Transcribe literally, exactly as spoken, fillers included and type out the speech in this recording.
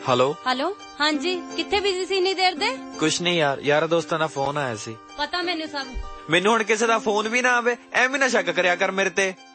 Hello hello ਹਾਂਜੀ ਕਿੱਥੇ busy ਸੀ ਇੰਨੀ ਦੇਰ ਦੇ? ਕੁਛ ਨਹੀਂ ਯਾਰ, ਯਾਰ ਦੋਸਤਾਂ ਦਾ ਫੋਨ ਆਇਆ ਸੀ। ਪਤਾ ਮੈਨੂੰ ਸਭ। ਮੈਨੂੰ ਹੁਣ ਕਿਸੇ ਦਾ ਫੋਨ ਵੀ ਨਾ ਆਵੇ ਐਵੇਂ ਨਾ ਸ਼ੱਕ ਕਰਿਆ ਕਰ ਮੇਰੇ ਤੇ।